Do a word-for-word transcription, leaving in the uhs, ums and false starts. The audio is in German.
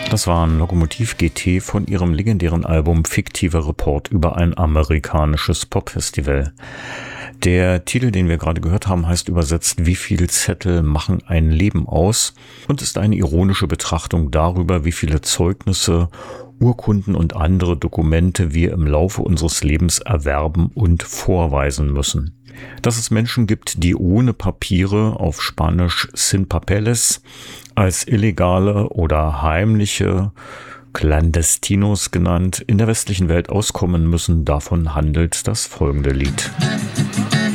Das war ein Lokomotiv G T von ihrem legendären Album Fiktiver Report über ein amerikanisches Popfestival. Der Titel, den wir gerade gehört haben, heißt übersetzt "Wie viele Zettel machen ein Leben aus?" und ist eine ironische Betrachtung darüber, wie viele Zeugnisse, Urkunden und andere Dokumente wir im Laufe unseres Lebens erwerben und vorweisen müssen. Dass es Menschen gibt, die ohne Papiere, auf Spanisch sin papeles, als illegale oder heimliche, Clandestinos genannt, in der westlichen Welt auskommen müssen, davon handelt das folgende Lied.